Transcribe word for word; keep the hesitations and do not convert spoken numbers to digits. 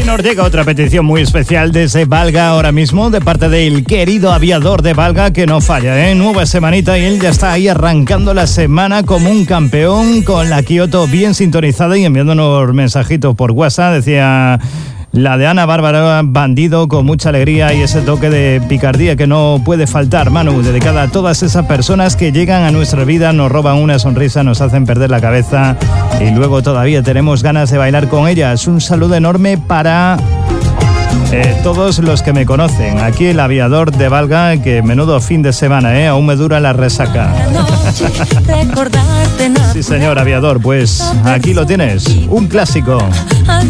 nos llega otra petición muy especial desde Valga ahora mismo, de parte del querido aviador de Valga, que no falla, ¿eh? Nueva semanita y él ya está ahí arrancando la semana como un campeón, con la Kioto bien sintonizada y enviándonos mensajitos por WhatsApp. Decía... La de Ana Bárbara, Bandido, con mucha alegría y ese toque de picardía que no puede faltar, Manu, dedicada a todas esas personas que llegan a nuestra vida, nos roban una sonrisa, nos hacen perder la cabeza y luego todavía tenemos ganas de bailar con ellas. Un saludo enorme para eh, todos los que me conocen. Aquí el aviador de Valga, que menudo fin de semana, ¿eh? Aún me dura la resaca. Sí, señor aviador, pues aquí lo tienes, un clásico.